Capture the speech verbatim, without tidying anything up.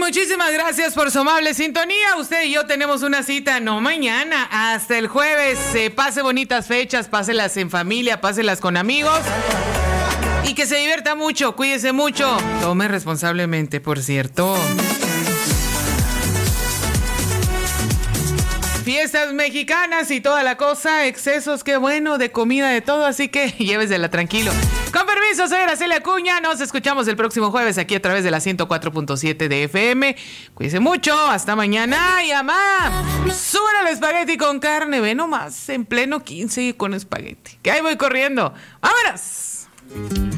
muchísimas gracias por su amable sintonía. Usted y yo tenemos una cita, no mañana, hasta el jueves. Eh, pase bonitas fechas, páselas en familia, páselas con amigos. Y que se divierta mucho, cuídese mucho. Tome responsablemente, por cierto. Fiestas mexicanas y toda la cosa, excesos, qué bueno, de comida, de todo, así que llévesela tranquilo. Con permiso, soy Araceli Acuña, nos escuchamos el próximo jueves aquí a través de la ciento cuatro punto siete de F M. Cuídense mucho, hasta mañana. Y amá, suban al espagueti con carne, ve nomás, en pleno quince con espagueti. Que ahí voy corriendo. ¡Vámonos!